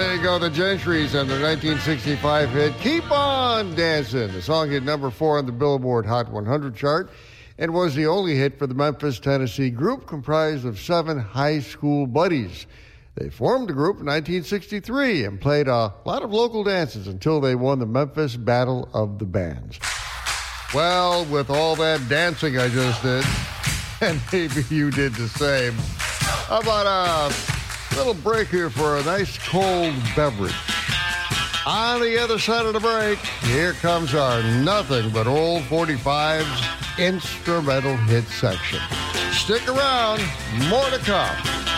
There you go, the Gentrys and their 1965 hit, Keep On Dancing. The song hit number 4 on the Billboard Hot 100 chart and was the only hit for the Memphis, Tennessee group comprised of 7 high school buddies. They formed the group in 1963 and played a lot of local dances until they won the Memphis Battle of the Bands. Well, with all that dancing I just did, and maybe you did the same, how about a little break here for a nice cold beverage? On the other side of the break, here comes our nothing but old 45's instrumental hit section. Stick around, more to come.